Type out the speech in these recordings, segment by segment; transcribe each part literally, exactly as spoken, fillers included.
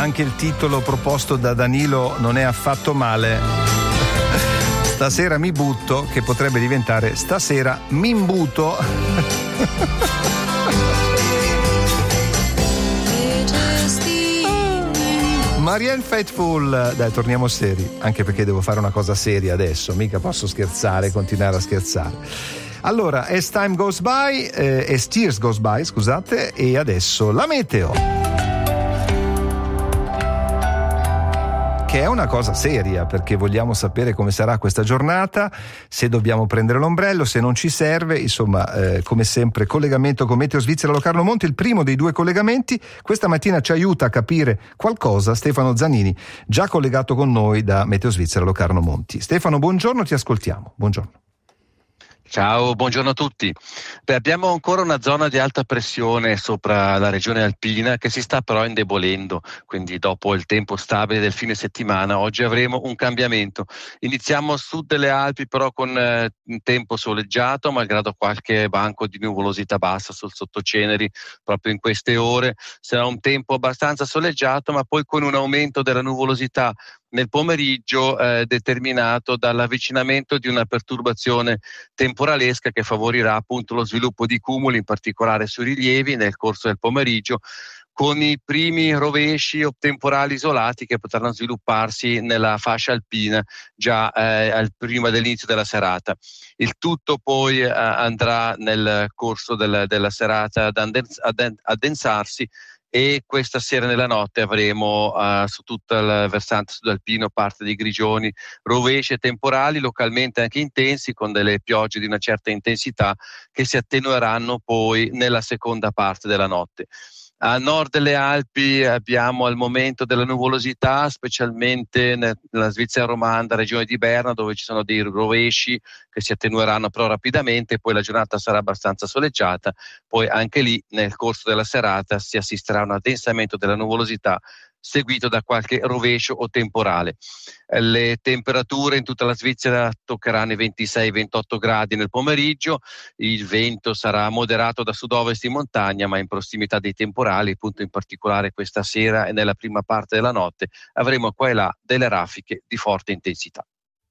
Anche il titolo proposto da Danilo non è affatto male. Stasera mi butto, che potrebbe diventare stasera mi imbuto. Marianne Faithfull, dai, torniamo seri, anche perché devo fare una cosa seria adesso, mica posso scherzare, continuare a scherzare. Allora, As Time Goes By, eh, As Tears Goes By, scusate, e adesso la meteo. Che è una cosa seria, perché vogliamo sapere come sarà questa giornata, se dobbiamo prendere l'ombrello, se non ci serve, insomma, eh, come sempre collegamento con Meteo Svizzera Locarno Monti, il primo dei due collegamenti. Questa mattina ci aiuta a capire qualcosa Stefano Zanini, già collegato con noi da Meteo Svizzera Locarno Monti. Stefano, buongiorno, ti ascoltiamo. Buongiorno. Ciao, buongiorno a tutti. Beh, abbiamo ancora una zona di alta pressione sopra la regione alpina che si sta però indebolendo, quindi dopo il tempo stabile del fine settimana oggi avremo un cambiamento. Iniziamo a sud delle Alpi però con eh, un tempo soleggiato, malgrado qualche banco di nuvolosità bassa sul sottoceneri proprio in queste ore. Sarà un tempo abbastanza soleggiato, ma poi con un aumento della nuvolosità nel pomeriggio eh, determinato dall'avvicinamento di una perturbazione temporalesca che favorirà appunto lo sviluppo di cumuli, in particolare sui rilievi nel corso del pomeriggio, con i primi rovesci o temporali isolati che potranno svilupparsi nella fascia alpina già eh, al, prima dell'inizio della serata. Il tutto poi eh, andrà nel corso del, della serata ad addens- ad addensarsi, e questa sera nella notte avremo uh, su tutto il versante sudalpino parte di grigioni, rovesci e temporali localmente anche intensi, con delle piogge di una certa intensità che si attenueranno poi nella seconda parte della notte. A nord delle Alpi abbiamo al momento della nuvolosità, specialmente nella Svizzera romanda, regione di Berna, dove ci sono dei rovesci che si attenueranno però rapidamente, poi la giornata sarà abbastanza soleggiata, poi anche lì nel corso della serata si assisterà a un addensamento della nuvolosità seguito da qualche rovescio o temporale. Le temperature in tutta la Svizzera toccheranno i ventisei ventotto gradi nel pomeriggio, il vento sarà moderato da sud-ovest in montagna, ma in prossimità dei temporali, appunto in particolare questa sera e nella prima parte della notte, avremo qua e là delle raffiche di forte intensità.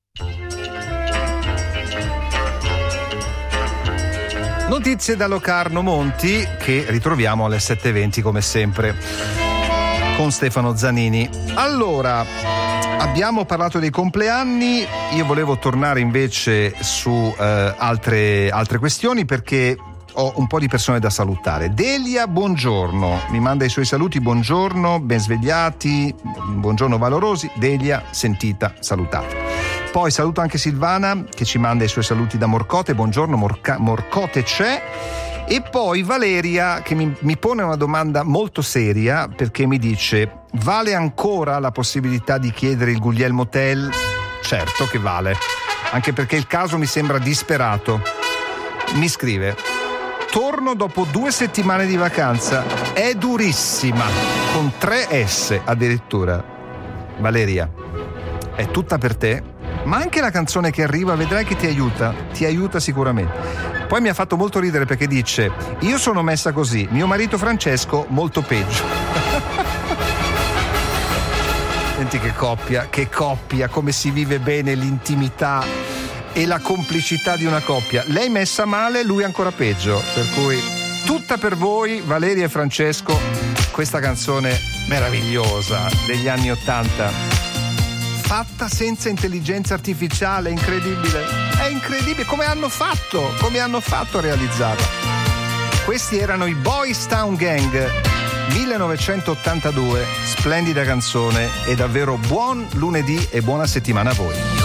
Notizie da Locarno Monti, che ritroviamo alle sette e venti come sempre con Stefano Zanini. Allora, abbiamo parlato dei compleanni, io volevo tornare invece su eh, altre, altre questioni, perché ho un po' di persone da salutare. Delia, buongiorno, mi manda i suoi saluti, buongiorno, ben svegliati, buongiorno valorosi. Delia, sentita, salutata. Poi saluto anche Silvana, che ci manda i suoi saluti da Morcote, buongiorno, Morca- Morcote c'è. E poi Valeria, che mi, mi pone una domanda molto seria, perché mi dice: vale ancora la possibilità di chiedere il Guglielmo Tell? Certo che vale, anche perché il caso mi sembra disperato. Mi scrive: torno dopo due settimane di vacanza, è durissima, con tre S addirittura. Valeria, è tutta per te, ma anche la canzone che arriva vedrai che ti aiuta, ti aiuta sicuramente. Poi mi ha fatto molto ridere perché dice: io sono messa così, mio marito Francesco molto peggio. Senti che coppia, che coppia, come si vive bene l'intimità e la complicità di una coppia. Lei messa male, lui ancora peggio, per cui tutta per voi Valeria e Francesco, questa canzone meravigliosa degli anni ottanta, fatta senza intelligenza artificiale, incredibile. È incredibile come hanno fatto, come hanno fatto a realizzarla. Questi erano i Boys Town Gang, millenovecentottantadue, splendida canzone e davvero buon lunedì e buona settimana a voi.